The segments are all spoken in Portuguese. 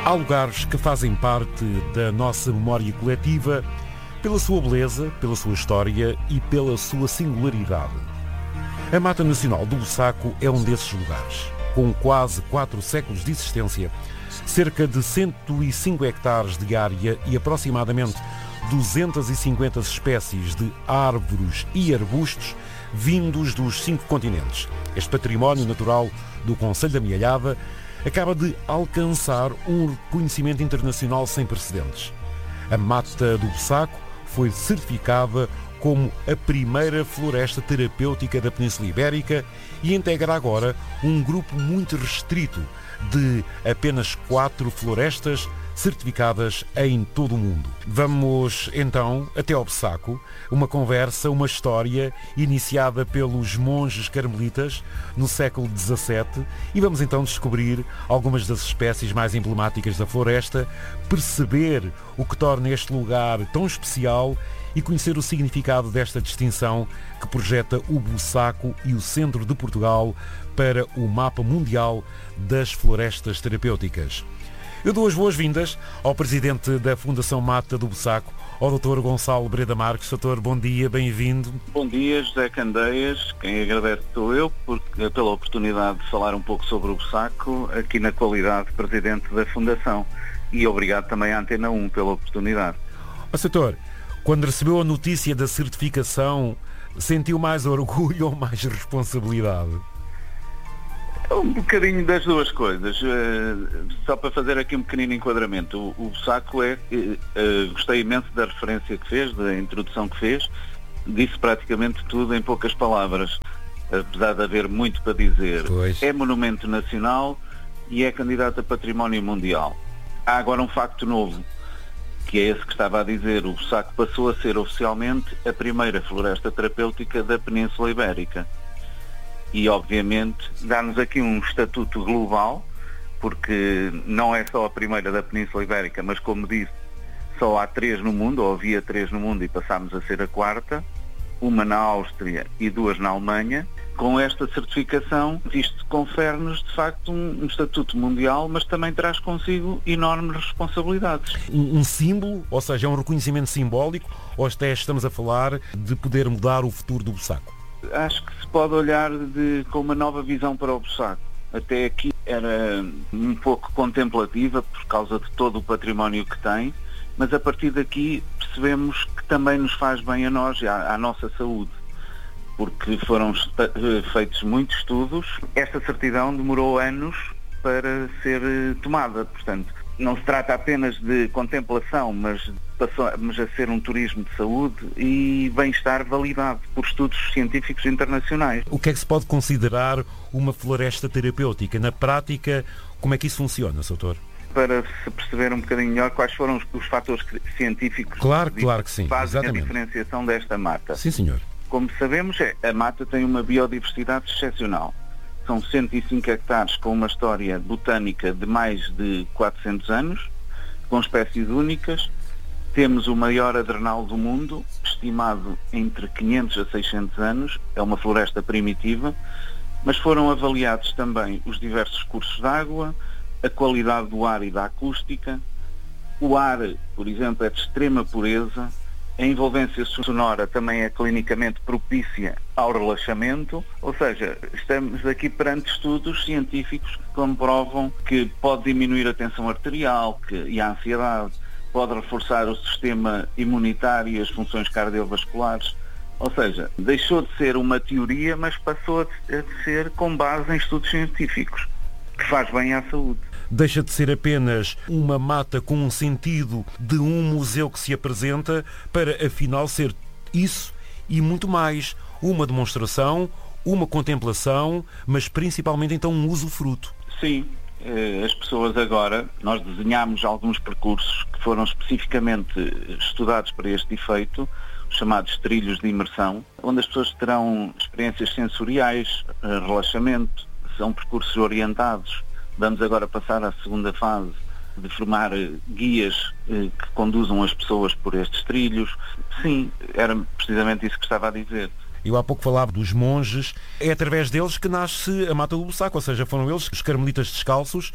Há lugares que fazem parte da nossa memória coletiva pela sua beleza, pela sua história e pela sua singularidade. A Mata Nacional do Bussaco é um desses lugares. Com quase 4 séculos de existência, cerca de 105 hectares de área e aproximadamente 250 espécies de árvores e arbustos vindos dos 5 continentes. Este património natural do Concelho da Mialhada acaba de alcançar um reconhecimento internacional sem precedentes. A Mata do Bussaco foi certificada como a primeira floresta terapêutica da Península Ibérica e integra agora um grupo muito restrito de apenas 4 florestas certificadas em todo o mundo. Vamos então até ao Bussaco, uma conversa, uma história iniciada pelos monges carmelitas no século XVII e vamos então descobrir algumas das espécies mais emblemáticas da floresta, perceber o que torna este lugar tão especial e conhecer o significado desta distinção que projeta o Bussaco e o centro de Portugal para o mapa mundial das florestas terapêuticas. Eu dou as boas-vindas ao presidente da Fundação Mata do Bussaco, ao Dr. Gonçalo Breda Marques. Doutor, bom dia, bem-vindo. Bom dia, José Candeias. Quem agradece sou eu pela oportunidade de falar um pouco sobre o Bussaco, aqui na qualidade de presidente da Fundação. E obrigado também à Antena 1 pela oportunidade. Doutor, quando recebeu a notícia da certificação, sentiu mais orgulho ou mais responsabilidade? Um bocadinho das duas coisas. Só para fazer aqui um pequenino enquadramento. O Bussaco gostei imenso da referência que fez, da introdução que fez. Disse praticamente tudo em poucas palavras, apesar de haver muito para dizer. Pois. É monumento nacional e é candidato a património mundial. Há agora um facto novo, que é esse que estava a dizer. O Bussaco passou a ser oficialmente a primeira floresta terapêutica da Península Ibérica. E, obviamente, dá-nos aqui um estatuto global, porque não é só a primeira da Península Ibérica, mas, como disse, só há 3 no mundo, ou havia 3 no mundo e passámos a ser a 4ª, uma na Áustria e 2 na Alemanha. Com esta certificação, isto confere-nos, de facto, um estatuto mundial, mas também traz consigo enormes responsabilidades. Um símbolo, ou seja, é um reconhecimento simbólico, ou até estamos a falar de poder mudar o futuro do Bussaco? Acho que se pode olhar com uma nova visão para o Bussaco. Até aqui era um pouco contemplativa por causa de todo o património que tem, mas a partir daqui percebemos que também nos faz bem a nós e à nossa saúde, porque foram feitos muitos estudos. Esta certidão demorou anos para ser tomada, portanto, não se trata apenas de contemplação, mas passamos a ser um turismo de saúde e bem-estar validado por estudos científicos internacionais. O que é que se pode considerar uma floresta terapêutica? Na prática, como é que isso funciona, Sr. Para se perceber um bocadinho melhor quais foram os fatores científicos claro que sim, que fazem exatamente. A diferenciação desta mata. Sim, senhor. Como sabemos, a mata tem uma biodiversidade excepcional. São 105 hectares com uma história botânica de mais de 400 anos, com espécies únicas. Temos o maior adrenal do mundo, estimado entre 500 a 600 anos. É uma floresta primitiva, mas foram avaliados também os diversos cursos de água, a qualidade do ar e da acústica. O ar, por exemplo, é de extrema pureza. A envolvência sonora também é clinicamente propícia ao relaxamento, ou seja, estamos aqui perante estudos científicos que comprovam que pode diminuir a tensão arterial e a ansiedade, pode reforçar o sistema imunitário e as funções cardiovasculares. Ou seja, deixou de ser uma teoria, mas passou a ser com base em estudos científicos, que faz bem à saúde. Deixa de ser apenas uma mata com um sentido de um museu que se apresenta para, afinal, ser isso e muito mais. Uma demonstração, uma contemplação, mas principalmente, então, um usufruto. Sim. As pessoas agora, nós desenhámos alguns percursos que foram especificamente estudados para este efeito, chamados trilhos de imersão, onde as pessoas terão experiências sensoriais, relaxamento, são percursos orientados. Vamos agora passar à segunda fase de formar guias que conduzam as pessoas por estes trilhos. Sim, era precisamente isso que estava a dizer. Eu há pouco falava dos monges. É através deles que nasce a Mata do Bussaco, ou seja, foram eles, os carmelitas descalços,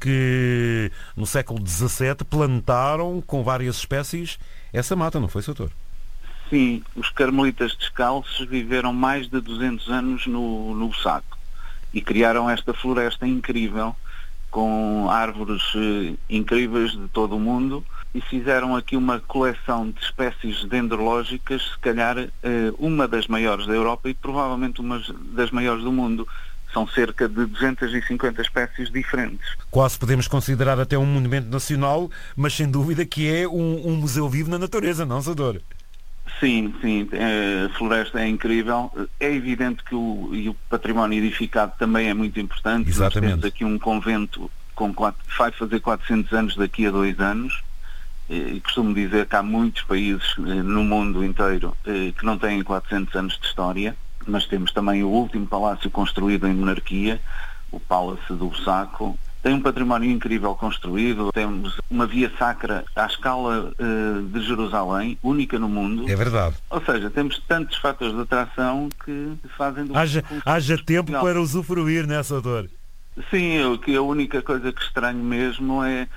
que no século XVII plantaram com várias espécies essa mata, não foi, Sr. Doutor? Sim, os carmelitas descalços viveram mais de 200 anos no Bussaco e criaram esta floresta incrível, com árvores incríveis de todo o mundo, e fizeram aqui uma coleção de espécies dendrológicas, se calhar uma das maiores da Europa e provavelmente uma das maiores do mundo. São cerca de 250 espécies diferentes. Quase podemos considerar até um monumento nacional, mas sem dúvida que é um museu vivo na natureza, não, Sador? Sim, a floresta é incrível. É evidente que o património edificado também é muito importante. Exatamente. Nós temos aqui um convento que vai fazer 400 anos daqui a 2 anos. E costumo dizer que há muitos países no mundo inteiro que não têm 400 anos de história, mas temos também o último palácio construído em monarquia, o Palácio do Bussaco. Tem um património incrível construído, temos uma via sacra à escala de Jerusalém, única no mundo. É verdade. Ou seja, temos tantos fatores de atração que fazem do... Haja tempo para usufruir, não é, Sador? Sim, a única coisa que estranho mesmo é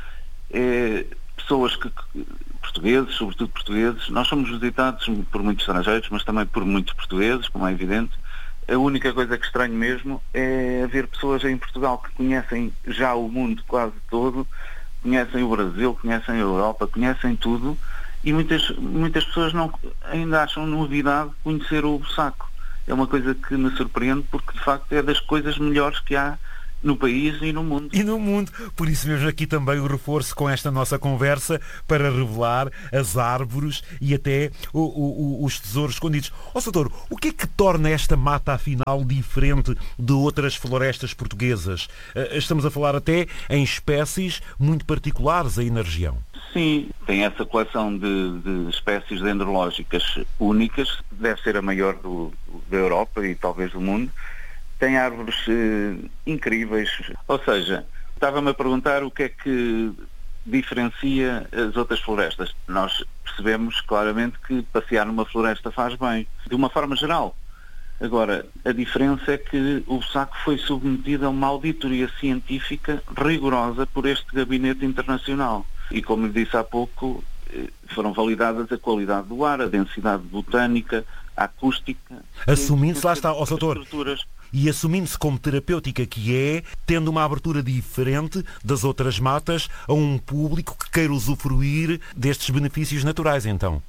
pessoas portugueses, sobretudo portugueses, nós somos visitados por muitos estrangeiros, mas também por muitos portugueses, como é evidente. A única coisa que estranho mesmo é haver pessoas em Portugal que conhecem já o mundo quase todo, conhecem o Brasil, conhecem a Europa, conhecem tudo, e muitas pessoas ainda acham novidade conhecer o Bussaco. É uma coisa que me surpreende, porque de facto é das coisas melhores que há no país e no mundo. E no mundo. Por isso mesmo aqui também o reforço com esta nossa conversa para revelar as árvores e até os tesouros escondidos. Sador, o que é que torna esta mata afinal diferente de outras florestas portuguesas? Estamos a falar até em espécies muito particulares aí na região. Sim, tem essa coleção de espécies dendrológicas únicas, deve ser a maior da Europa e talvez do mundo. Tem árvores incríveis. Ou seja, estava-me a perguntar o que é que diferencia as outras florestas. Nós percebemos claramente que passear numa floresta faz bem, de uma forma geral. Agora, a diferença é que o Bussaco foi submetido a uma auditoria científica rigorosa por este gabinete internacional. E, como lhe disse há pouco, foram validadas a qualidade do ar, a densidade botânica, a acústica. Assumindo-se, lá está, Sador, e assumindo-se como terapêutica que é, tendo uma abertura diferente das outras matas a um público que queira usufruir destes benefícios naturais, então.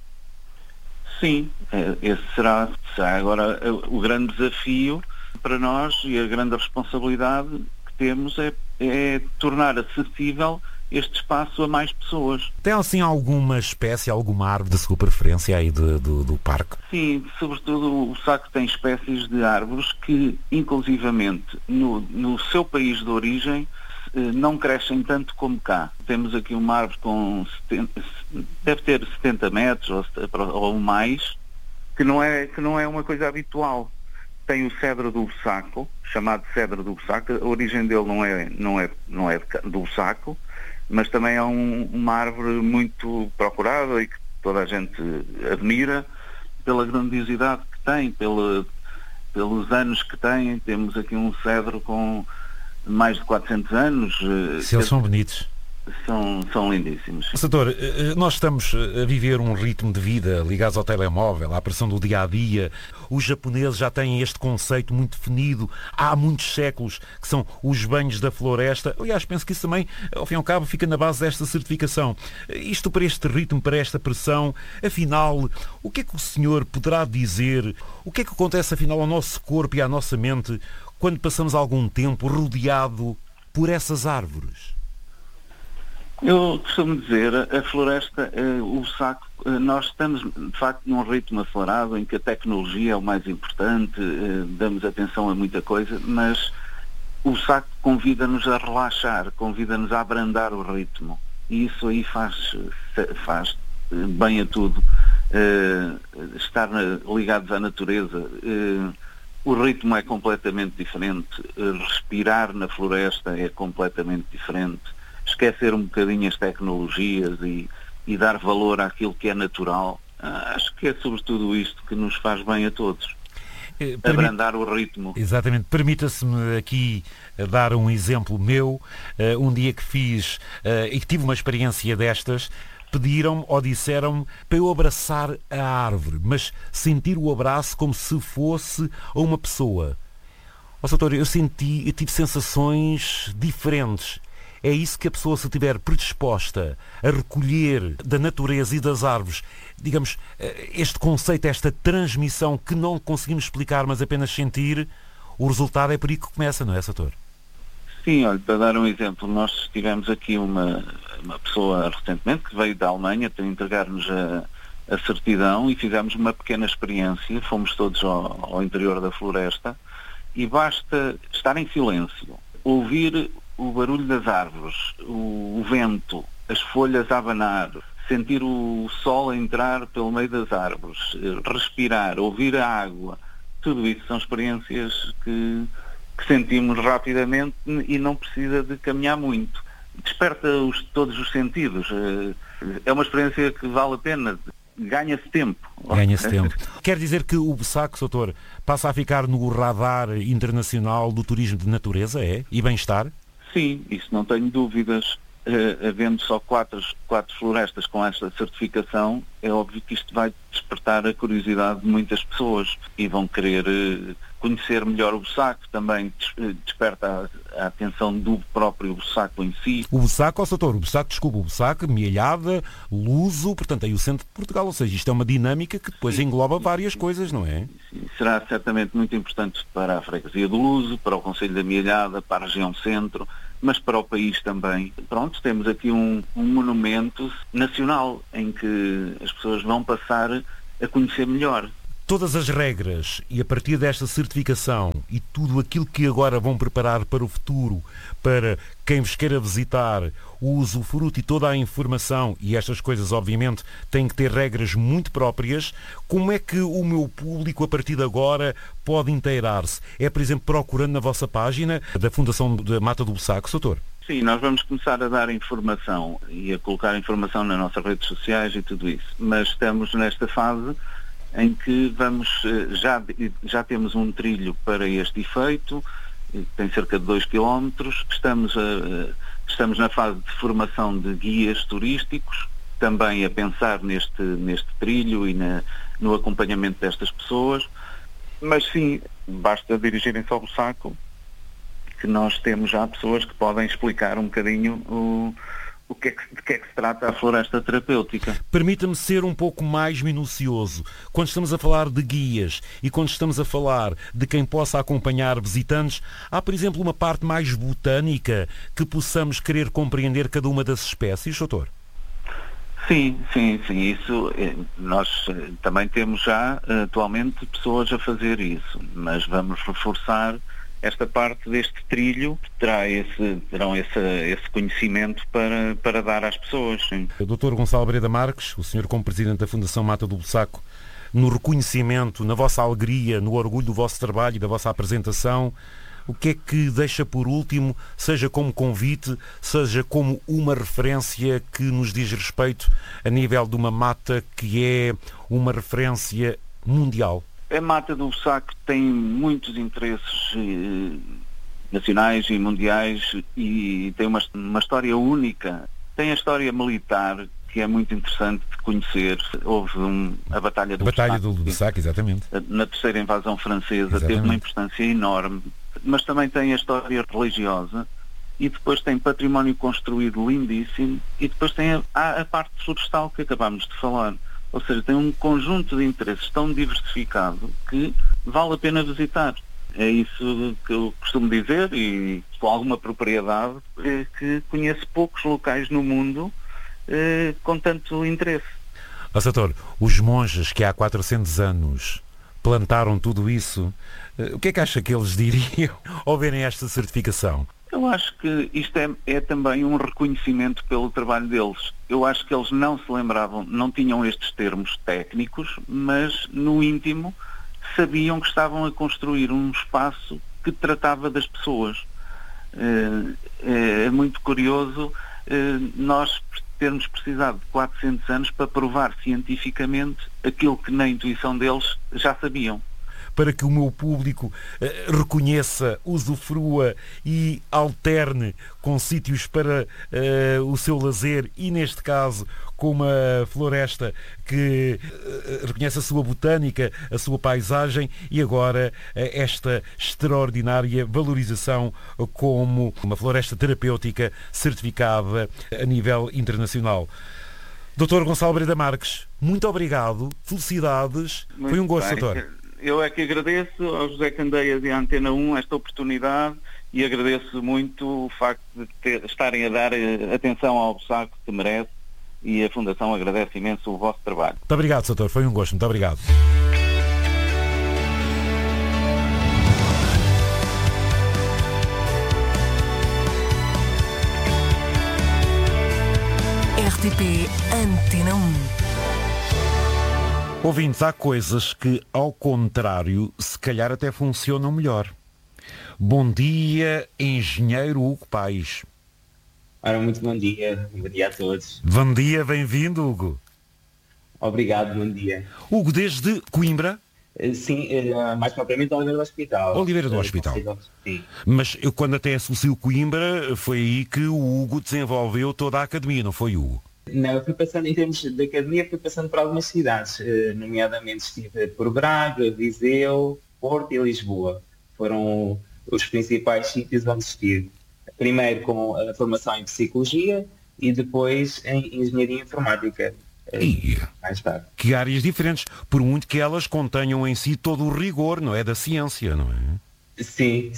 Sim, esse será agora o grande desafio para nós, e a grande responsabilidade que temos é tornar acessível este espaço a mais pessoas. Tem assim alguma espécie, alguma árvore de sua preferência aí do parque? Sim, sobretudo o Bussaco tem espécies de árvores que, inclusivamente, no seu país de origem, não crescem tanto como cá. Temos aqui uma árvore deve ter 70 metros ou mais, que não é uma coisa habitual. Tem o cedro do Bussaco, chamado cedro do Bussaco. A origem dele não é do Bussaco, mas também é uma árvore muito procurada e que toda a gente admira pela grandiosidade que tem, pelos anos que tem. Temos aqui um cedro com mais de 400 anos. Se eles são bonitos. São lindíssimos. Sador, nós estamos a viver um ritmo de vida ligados ao telemóvel, à pressão do dia-a-dia. Os japoneses já têm este conceito muito definido há muitos séculos, que são os banhos da floresta. Aliás, penso que isso também, ao fim e ao cabo, fica na base desta certificação. Isto para este ritmo, para esta pressão, afinal, o que é que o senhor poderá dizer? O que é que acontece, afinal, ao nosso corpo e à nossa mente quando passamos algum tempo rodeado por essas árvores? Eu costumo dizer, a floresta, o Bussaco, nós estamos de facto num ritmo acelerado em que a tecnologia é o mais importante, damos atenção a muita coisa, mas o Bussaco convida-nos a relaxar, convida-nos a abrandar o ritmo, e isso aí faz bem a tudo. Estar ligados à natureza, o ritmo é completamente diferente, respirar na floresta é completamente diferente. Esquecer um bocadinho as tecnologias e dar valor àquilo que é natural. Acho que é sobretudo isto que nos faz bem a todos. abrandar o ritmo. Exatamente. Permita-se-me aqui dar um exemplo meu. Um dia que fiz e que tive uma experiência destas, pediram-me ou disseram-me para eu abraçar a árvore, mas sentir o abraço como se fosse a uma pessoa. Doutor, eu tive sensações diferentes. É isso que a pessoa, se estiver predisposta a recolher da natureza e das árvores, digamos, este conceito, esta transmissão que não conseguimos explicar, mas apenas sentir, o resultado é por aí que começa, não é, doutor? Sim, olha, para dar um exemplo, nós tivemos aqui uma pessoa recentemente que veio da Alemanha para entregar-nos a certidão e fizemos uma pequena experiência, fomos todos ao interior da floresta e basta estar em silêncio, ouvir o barulho das árvores, o vento, as folhas a abanar, sentir o sol a entrar pelo meio das árvores, respirar, ouvir a água, tudo isso são experiências que sentimos rapidamente e não precisa de caminhar muito. Desperta todos os sentidos. É uma experiência que vale a pena. Ganha-se tempo. Ganha-se tempo. Quer dizer que o Bussac, doutor, passa a ficar no radar internacional do turismo de natureza, é? E bem-estar? Sim, isso não tenho dúvidas. Havendo só quatro florestas com esta certificação, é óbvio que isto vai despertar a curiosidade de muitas pessoas e vão querer conhecer melhor o Bussac, também desperta a atenção do próprio Bussac em si. O Bussac, doutor, o Bussac, Mielhada, Luso, portanto aí o centro de Portugal, ou seja, isto é uma dinâmica que depois engloba várias coisas, não é? Sim, será certamente muito importante para a freguesia do Luso, para o concelho da Mielhada, para a região centro, mas para o país também. Pronto, temos aqui um monumento nacional em que as pessoas vão passar a conhecer melhor. Todas as regras e a partir desta certificação e tudo aquilo que agora vão preparar para o futuro, para quem vos queira visitar, o usufruto e toda a informação, e estas coisas obviamente têm que ter regras muito próprias, como é que o meu público a partir de agora pode inteirar-se? É, por exemplo, procurando na vossa página da Fundação da Mata do Bussac, doutor? Sim, nós vamos começar a dar informação e a colocar informação nas nossas redes sociais e tudo isso, mas estamos nesta fase em que vamos, já temos um trilho para este efeito, tem cerca de 2 km, estamos na fase de formação de guias turísticos, também a pensar neste trilho e no acompanhamento destas pessoas, mas sim, basta dirigirem-se ao Bussac, que nós temos já pessoas que podem explicar um bocadinho de que é que se trata a floresta terapêutica. Permita-me ser um pouco mais minucioso. Quando estamos a falar de guias e quando estamos a falar de quem possa acompanhar visitantes, há, por exemplo, uma parte mais botânica que possamos querer compreender cada uma das espécies, doutor? Sim. Isso, nós também temos já atualmente pessoas a fazer isso, mas vamos reforçar esta parte deste trilho, terão esse conhecimento para dar às pessoas. Sim. O Dr. Gonçalo Breda Marques, o senhor como Presidente da Fundação Mata do Bussac, no reconhecimento, na vossa alegria, no orgulho do vosso trabalho e da vossa apresentação, o que é que deixa por último, seja como convite, seja como uma referência que nos diz respeito a nível de uma mata que é uma referência mundial? A Mata do Bussac tem muitos interesses nacionais e mundiais e tem uma história única. Tem a história militar, que é muito interessante de conhecer. Houve a Batalha do Bussac. A Batalha do Bussac, exatamente. Na terceira invasão francesa, exatamente. Teve uma importância enorme. Mas também tem a história religiosa e depois tem património construído lindíssimo e depois tem a parte florestal que acabámos de falar. Ou seja, tem um conjunto de interesses tão diversificado que vale a pena visitar. É isso que eu costumo dizer e com alguma propriedade, que conheço poucos locais no mundo com tanto interesse. Doutor, os monges que há 400 anos plantaram tudo isso, o que é que acha que eles diriam ao verem esta certificação? Eu acho que isto é também um reconhecimento pelo trabalho deles. Eu acho que eles não se lembravam, não tinham estes termos técnicos, mas no íntimo sabiam que estavam a construir um espaço que tratava das pessoas. É muito curioso nós termos precisado de 400 anos para provar cientificamente aquilo que na intuição deles já sabiam. para que o meu público reconheça, usufrua e alterne com sítios para o seu lazer e, neste caso, com uma floresta que reconhece a sua botânica, a sua paisagem e agora esta extraordinária valorização como uma floresta terapêutica certificada a nível internacional. Dr. Gonçalo Breda Marques, muito obrigado, felicidades, foi um gosto, doutor. Eu é que agradeço ao José Candeias e à Antena 1 esta oportunidade e agradeço muito o facto de estarem a dar atenção ao Bussaco que merece, e a Fundação agradece imenso o vosso trabalho. Muito obrigado, doutor, foi um gosto, muito obrigado. RTP Antena 1. Ouvintes, há coisas que, ao contrário, se calhar até funcionam melhor. Bom dia, engenheiro Hugo Paes. Ora, muito bom dia a todos. Bom dia, bem-vindo, Hugo. Obrigado, bom dia. Hugo, desde Coimbra? Sim, mais propriamente Oliveira do Hospital. Oliveira do Hospital. Sim. Mas eu, quando até associo Coimbra, foi aí que o Hugo desenvolveu toda a academia, não foi, Hugo? Não, eu fui passando, em termos de academia, fui passando por algumas cidades, nomeadamente estive por Braga, Viseu, Porto e Lisboa. Foram os principais sítios onde estive. Primeiro com a formação em Psicologia e depois em Engenharia Informática. Mais tarde. Que áreas diferentes, por muito que elas contenham em si todo o rigor, não é? Da ciência, não é? Sim.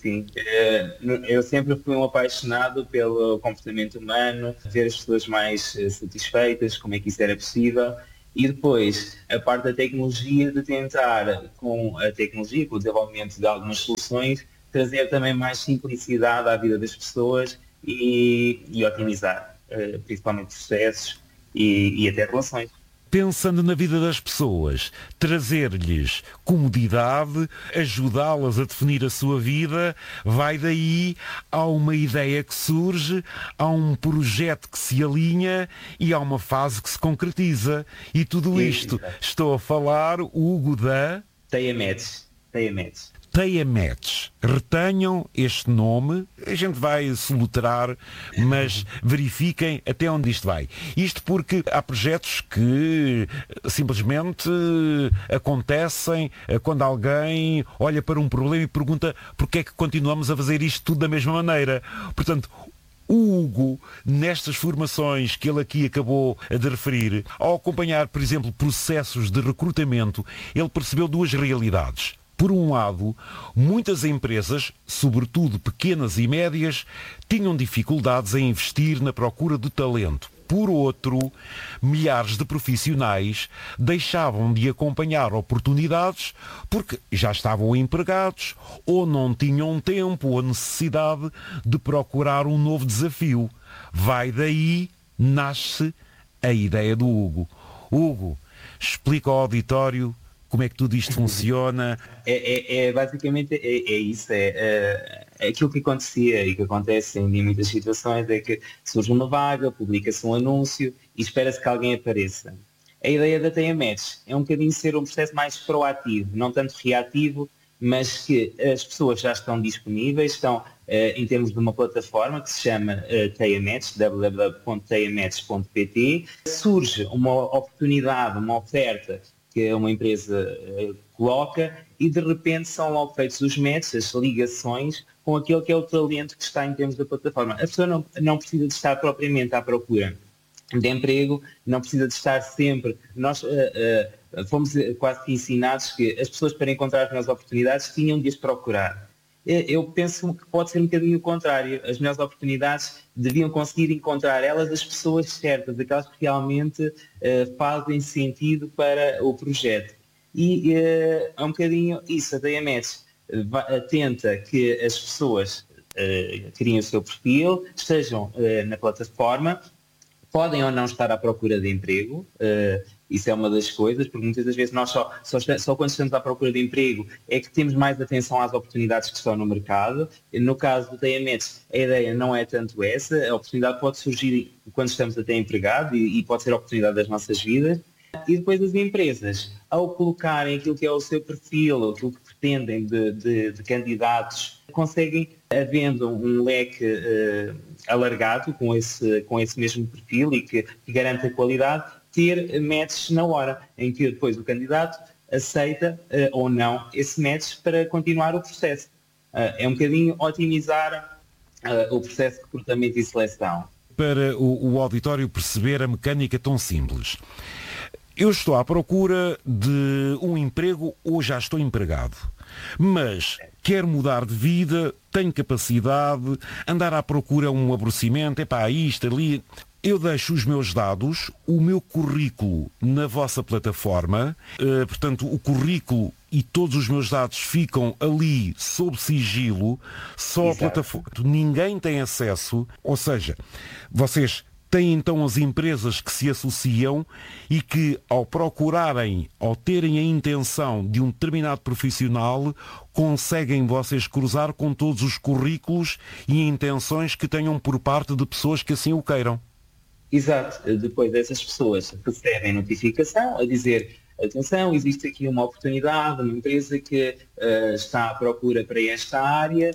Eu sempre fui um apaixonado pelo comportamento humano, ver as pessoas mais satisfeitas, como é que isso era possível. E depois, a parte da tecnologia, de tentar, com a tecnologia, com o desenvolvimento de algumas soluções, trazer também mais simplicidade à vida das pessoas e otimizar, principalmente processos e até relações. Pensando na vida das pessoas, trazer-lhes comodidade, ajudá-las a definir a sua vida, vai daí a uma ideia que surge, há um projeto que se alinha e há uma fase que se concretiza. E tudo isto, estou a falar, Hugo, da... TeiaMedes. TeiaMedes. Retenham este nome, a gente vai soletrar, mas verifiquem até onde isto vai. Isto porque há projetos que simplesmente acontecem quando alguém olha para um problema e pergunta porque é que continuamos a fazer isto tudo da mesma maneira. Portanto, o Hugo, nestas formações que ele aqui acabou de referir, ao acompanhar, por exemplo, processos de recrutamento, ele percebeu duas realidades. Por um lado, muitas empresas, sobretudo pequenas e médias, tinham dificuldades em investir na procura de talento. Por outro, milhares de profissionais deixavam de acompanhar oportunidades porque já estavam empregados ou não tinham tempo ou necessidade de procurar um novo desafio. Vai daí, nasce a ideia do Hugo. Hugo, explica ao auditório como é que tudo isto funciona. Basicamente é isso. Aquilo que acontecia e que acontece em muitas situações é que surge uma vaga, publica-se um anúncio e espera-se que alguém apareça. A ideia da TeiaMedes é um bocadinho ser um processo mais proativo, não tanto reativo, mas que as pessoas já estão disponíveis, estão em termos de uma plataforma que se chama TeiaMedes, www.teiamedes.pt. Surge uma oportunidade, uma oferta que uma empresa coloca e de repente são logo feitos os matches, as ligações com aquele que é o talento que está em termos da plataforma. A pessoa não precisa de estar propriamente à procura de emprego, não precisa de estar sempre... Nós fomos quase que ensinados que as pessoas, para encontrar as melhores oportunidades, tinham de as procurar. Eu penso que pode ser um bocadinho o contrário. As melhores oportunidades deviam conseguir encontrar elas as pessoas certas, aquelas que realmente fazem sentido para o projeto. E é um bocadinho isso. A TeiaMedes tenta que as pessoas criem o seu perfil, estejam na plataforma, podem ou não estar à procura de emprego, isso é uma das coisas, porque muitas das vezes nós só quando estamos à procura de emprego é que temos mais atenção às oportunidades que estão no mercado. No caso do TeiaMedes, a ideia não é tanto essa, a oportunidade pode surgir quando estamos até empregados e pode ser a oportunidade das nossas vidas. E depois as empresas ao colocarem aquilo que é o seu perfil, aquilo que pretendem de candidatos, conseguem, havendo um leque alargado com esse mesmo perfil e que garante a qualidade, ter matches na hora, em que depois o candidato aceita ou não esse match para continuar o processo. É um bocadinho otimizar o processo de recrutamento e seleção. Para o auditório perceber a mecânica tão simples. Eu estou à procura de um emprego ou já estou empregado, mas quero mudar de vida, tenho capacidade, andar à procura um aborrecimento, isto, ali. Eu deixo os meus dados, o meu currículo na vossa plataforma, portanto o currículo e todos os meus dados ficam ali sob sigilo, só a plataforma. Ninguém tem acesso, ou seja, vocês têm então as empresas que se associam e que ao procurarem, ao terem a intenção de um determinado profissional, conseguem vocês cruzar com todos os currículos e intenções que tenham por parte de pessoas que assim o queiram. Exato. Depois essas pessoas recebem notificação a dizer: atenção, existe aqui uma oportunidade, uma empresa que está à procura para esta área,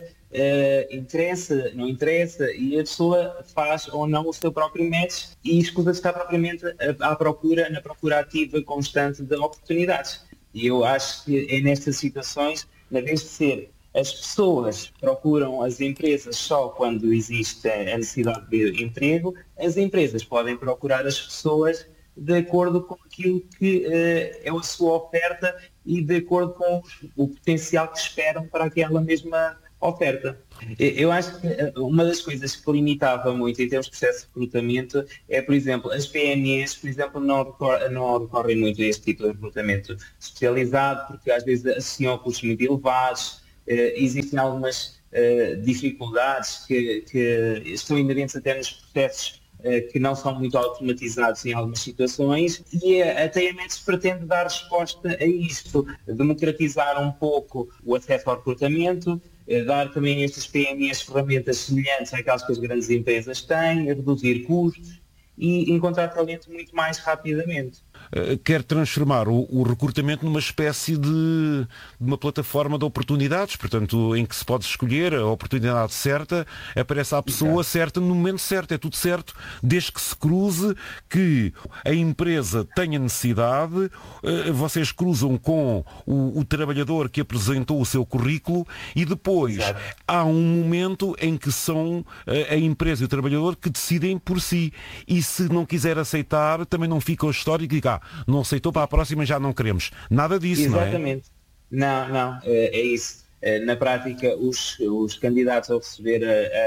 interessa, não interessa, e a pessoa faz ou não o seu próprio match e escusa estar propriamente na procura ativa constante de oportunidades. E eu acho que é nestas situações, na vez de ser as pessoas procuram as empresas só quando existe a necessidade de emprego, as empresas podem procurar as pessoas de acordo com aquilo que é a sua oferta e de acordo com o potencial que esperam para aquela mesma oferta. Eu acho que uma das coisas que limitava muito em termos de processo de recrutamento é, por exemplo, as PMEs, por exemplo, não recorrem muito a este tipo de recrutamento especializado, porque às vezes associam custos muito elevados. Existem algumas dificuldades que estão inerentes até nos processos que não são muito automatizados em algumas situações, e até a METS pretende dar resposta a isto, democratizar um pouco o acesso ao recrutamento, dar também a estas PMEs ferramentas semelhantes àquelas que as grandes empresas têm, reduzir custos e encontrar talento muito mais rapidamente. Quer transformar o recrutamento numa espécie de uma plataforma de oportunidades, portanto, em que se pode escolher a oportunidade certa, aparece a pessoa certa no momento certo, é tudo certo, desde que se cruze, que a empresa tenha necessidade, vocês cruzam com o trabalhador que apresentou o seu currículo e depois há um momento em que são a empresa e o trabalhador que decidem por si, e se não quiser aceitar, também não fica o histórico de não aceitou, para a próxima já não queremos. Nada disso, exatamente. Não, é isso. Na prática, os candidatos ao receber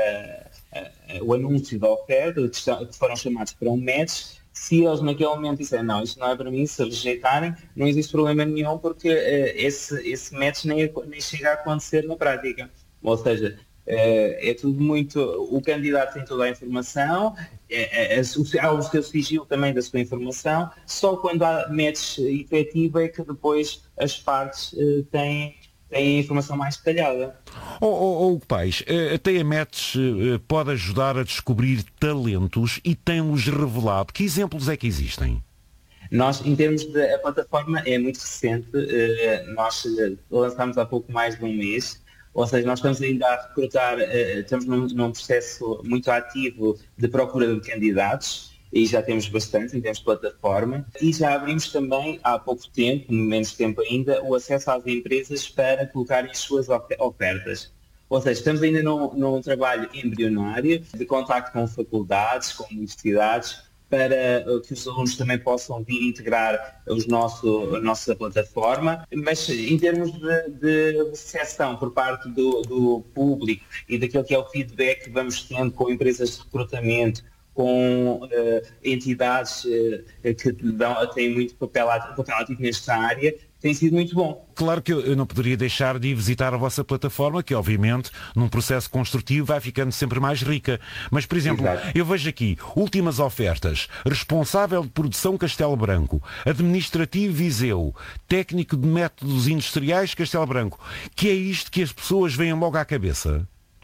o anúncio da oferta, que foram chamados para um match, se eles naquele momento disserem não, isto não é para mim, se rejeitarem, não existe problema nenhum, porque esse match nem chega a acontecer na prática. Ou seja, é tudo muito... O candidato tem toda a informação, há o seu sigilo também da sua informação, só quando há match efetivo é que depois as partes têm a informação mais detalhada. Pais, até a METS pode ajudar a descobrir talentos e tem-los revelado. Que exemplos é que existem? Nós, em termos de... A plataforma é muito recente, nós lançámos há pouco mais de um mês. Ou seja, nós estamos ainda a recrutar, estamos num processo muito ativo de procura de candidatos, e já temos bastante em termos de plataforma, e já abrimos também há pouco tempo, menos tempo ainda, o acesso às empresas para colocarem as suas ofertas. Ou seja, estamos ainda num trabalho embrionário de contacto com faculdades, com universidades, para que os alunos também possam vir integrar a nossa plataforma, mas em termos de recepção por parte do público e daquilo que é o feedback que vamos tendo com empresas de recrutamento, com entidades que têm muito papel ativo nesta área, tem sido muito bom. Claro que eu não poderia deixar de ir visitar a vossa plataforma, que obviamente num processo construtivo vai ficando sempre mais rica. Mas, por exemplo, eu vejo aqui últimas ofertas: responsável de produção Castelo Branco, administrativo Viseu, técnico de métodos industriais Castelo Branco. Que é isto que as pessoas veem logo à cabeça?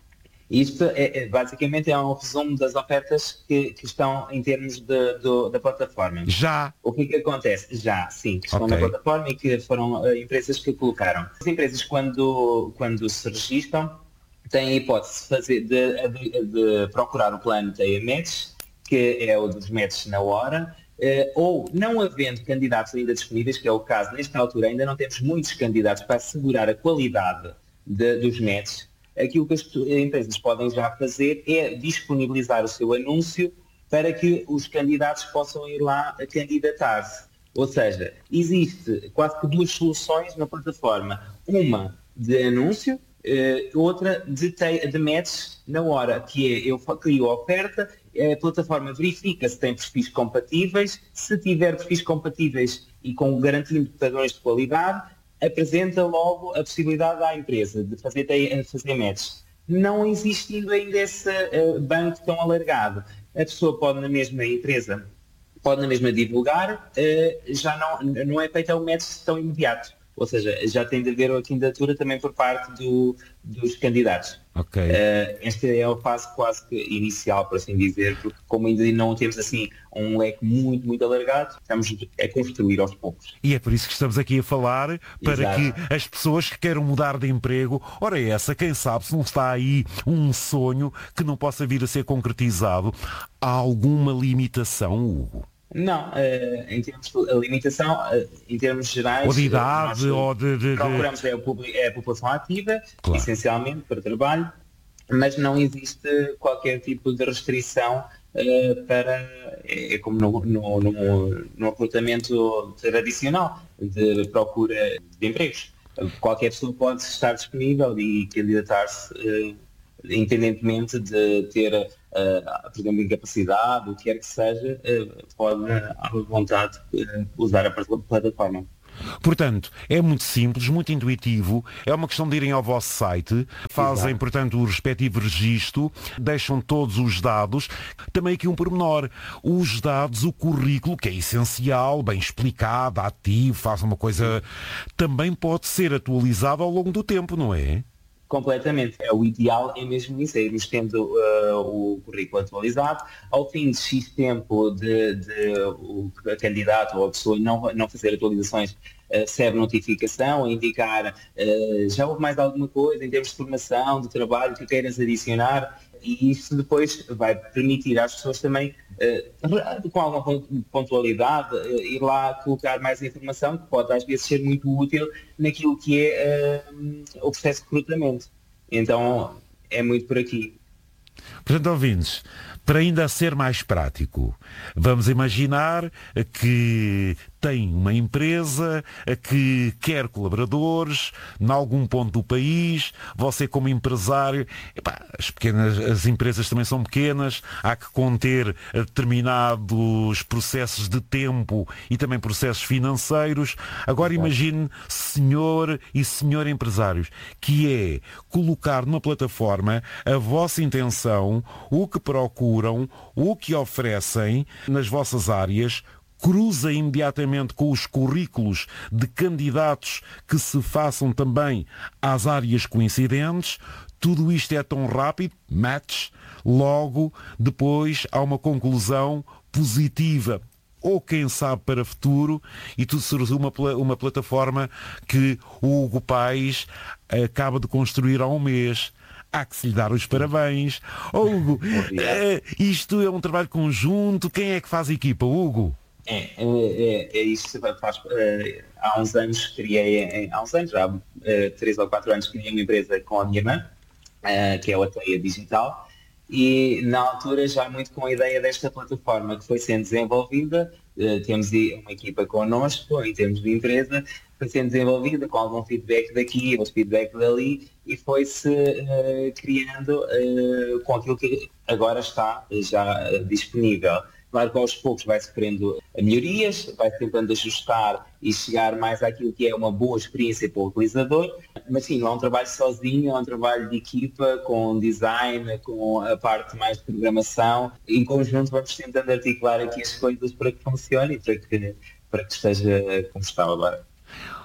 Isto basicamente é um resumo das ofertas que estão em termos da plataforma. Já? O que acontece? Já, sim, que estão na plataforma e que foram empresas que colocaram. As empresas, quando se registram, têm a hipótese de procurar o plano Day Match, que é o dos matches na hora, ou não havendo candidatos ainda disponíveis, que é o caso, nesta altura ainda não temos muitos candidatos para assegurar a qualidade dos matches. Aquilo que as empresas podem já fazer é disponibilizar o seu anúncio para que os candidatos possam ir lá a candidatar-se. Ou seja, existe quase que duas soluções na plataforma. Uma de anúncio, outra de match na hora, que é eu crio a oferta, a plataforma verifica se tem perfis compatíveis, se tiver perfis compatíveis e com garantindo padrões de qualidade, apresenta logo a possibilidade à empresa de fazer match. Não existindo ainda esse banco tão alargado, a pessoa pode na mesma empresa, pode na mesma divulgar, já não é feito o match tão imediato. Ou seja, já tem de haver a candidatura também por parte dos candidatos. Ok. Esta é a fase quase que inicial, por assim dizer, porque como ainda não temos assim um leque muito, muito alargado, estamos a construir aos poucos. E é por isso que estamos aqui a falar, para Exato. que as pessoas que queiram mudar de emprego, ora essa, quem sabe se não está aí um sonho que não possa vir a ser concretizado, há alguma limitação, Hugo? Não, em termos de limitação, em termos gerais... Ou de idade, ou de... Procuramos a população ativa, Claro. essencialmente, para trabalho, mas não existe qualquer tipo de restrição é como no recrutamento tradicional de procura de empregos. Qualquer pessoa pode estar disponível e candidatar-se independentemente de ter, por exemplo, incapacidade, o que quer que seja, pode, à vontade, usar a plataforma. Portanto, é muito simples, muito intuitivo, é uma questão de irem ao vosso site, fazem, Exato. portanto, o respectivo registro, deixam todos os dados, também aqui um pormenor, os dados, o currículo, que é essencial, bem explicado, ativo, faz uma coisa, também pode ser atualizado ao longo do tempo, não é? Completamente. O ideal é mesmo isso, é irmos tendo o currículo atualizado. Ao fim de X tempo de o candidato ou a pessoa não fazer atualizações, recebe notificação a indicar já houve mais alguma coisa em termos de formação, de trabalho que queiras adicionar, e isso depois vai permitir às pessoas também, com alguma pontualidade, ir lá colocar mais informação, que pode às vezes ser muito útil naquilo que é o processo de recrutamento. Então é muito por aqui. Portanto, ouvintes, para ainda ser mais prático, vamos imaginar que tem uma empresa que quer colaboradores em algum ponto do país, você como empresário, as empresas também são pequenas, há que conter determinados processos de tempo e também processos financeiros. Agora imagine, senhor e senhora empresários, que é colocar numa plataforma a vossa intenção, o que procuram, o que oferecem nas vossas áreas, cruza imediatamente com os currículos de candidatos que se façam também às áreas coincidentes. Tudo isto é tão rápido, match, logo depois há uma conclusão positiva. Ou quem sabe para futuro, e tudo surge uma plataforma que o Hugo Paes acaba de construir há um mês. Há que se lhe dar os parabéns. Hugo, isto é um trabalho conjunto. Quem é que faz a equipa, Hugo? É isso. Há uns anos já 3 ou 4 anos, criei uma empresa com a minha irmã, que é a Atleia Digital, e na altura já muito com a ideia desta plataforma que foi sendo desenvolvida, temos uma equipa connosco em termos de empresa, foi sendo desenvolvida com algum feedback daqui, outro feedback dali, e foi-se criando com aquilo que agora está já disponível. Claro que aos poucos vai sofrendo melhorias, vai tentando ajustar e chegar mais àquilo que é uma boa experiência para o utilizador, mas sim, não é um trabalho sozinho, é um trabalho de equipa, com design, com a parte mais de programação. Em conjunto vamos tentando articular aqui as coisas para que funcione e para que esteja como está agora.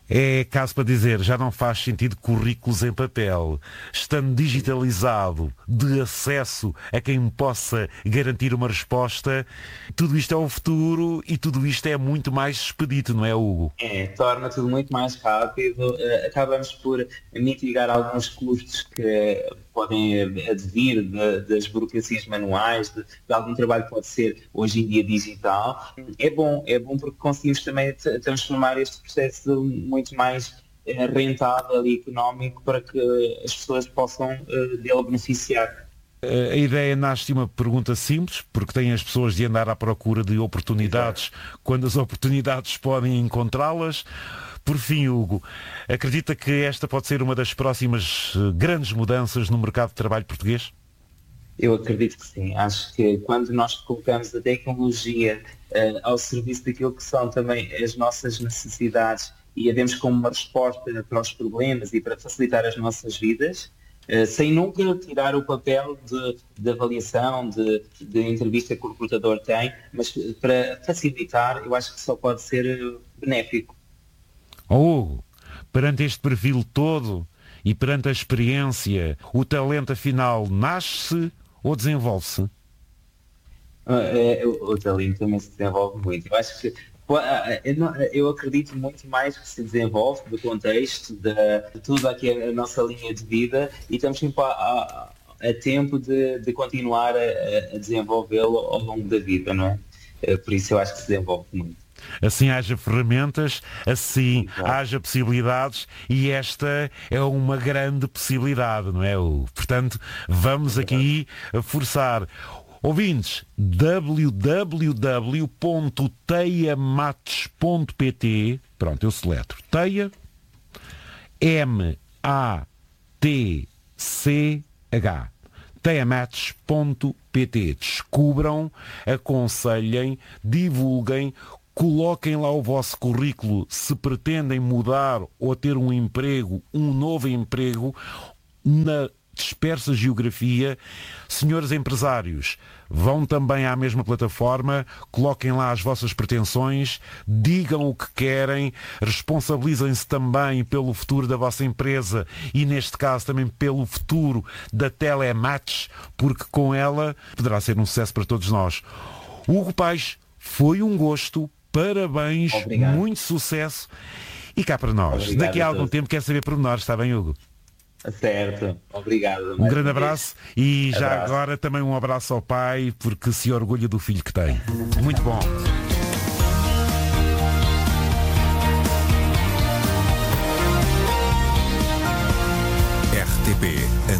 É caso para dizer, já não faz sentido currículos em papel. Estando digitalizado, de acesso a quem possa garantir uma resposta, tudo isto é o futuro e tudo isto é muito mais expedito, não é, Hugo? Torna tudo muito mais rápido. Acabamos por mitigar alguns custos que podem advir das burocracias manuais, de algum trabalho que pode ser hoje em dia digital. É bom porque conseguimos também transformar este processo muito mais rentável e económico para que as pessoas possam dele beneficiar. A ideia nasce de uma pergunta simples, porque têm as pessoas de andar à procura de oportunidades quando as oportunidades podem encontrá-las. Por fim, Hugo, acredita que esta pode ser uma das próximas grandes mudanças no mercado de trabalho português? Eu acredito que sim. Acho que quando nós colocamos a tecnologia ao serviço daquilo que são também as nossas necessidades e a vemos como uma resposta para os problemas e para facilitar as nossas vidas, sem nunca tirar o papel de avaliação, de entrevista que o recrutador tem, mas para facilitar, eu acho que só pode ser benéfico. Hugo, perante este perfil todo e perante a experiência, o talento afinal nasce ou desenvolve-se? O talento também se desenvolve muito. Eu acho que eu acredito muito mais que se desenvolve do contexto, de tudo aqui a nossa linha de vida, e estamos sempre a tempo de continuar a desenvolvê-lo ao longo da vida, não é? Por isso eu acho que se desenvolve muito. Assim haja ferramentas, assim haja possibilidades, e esta é uma grande possibilidade, não é? Portanto, vamos aqui forçar. Ouvintes, www.teiamates.pt, pronto, eu seletro, Teia, M-A-T-C-H, teiamates.pt. Descubram, aconselhem, divulguem, coloquem lá o vosso currículo se pretendem mudar ou ter um emprego, um novo emprego, na dispersa geografia. Senhores empresários, vão também à mesma plataforma, coloquem lá as vossas pretensões, digam o que querem, responsabilizem-se também pelo futuro da vossa empresa e, neste caso, também pelo futuro da Telemates, porque com ela poderá ser um sucesso para todos nós. Hugo Paes, foi um gosto, parabéns, obrigado. Muito sucesso e cá para nós. Obrigado. Daqui a algum tempo quer saber pormenores, está bem, Hugo? Certo, obrigado. Um grande abraço e já agora também um abraço ao pai, porque se orgulha do filho que tem. Muito bom. RTP